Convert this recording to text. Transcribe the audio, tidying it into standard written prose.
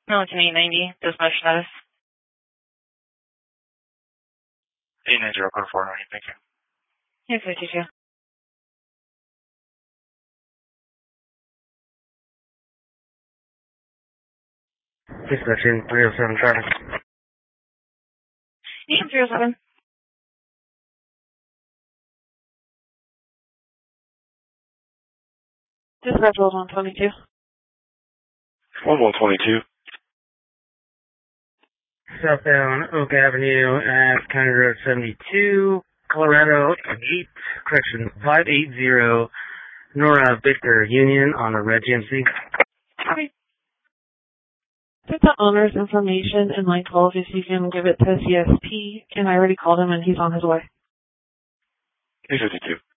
Arlington 890, dispatch status. 890, code 490, thank you. Yes, 52. Dispatching 307 traffic. 307. Dispatch World 122. 1122. Southbound Oak Avenue at County Road 72, Colorado 580, Nora Victor Union on a red GMC. Okay. Get the owner's information in line 12 if you can give it to CSP, and I already called him and he's on his way. 852.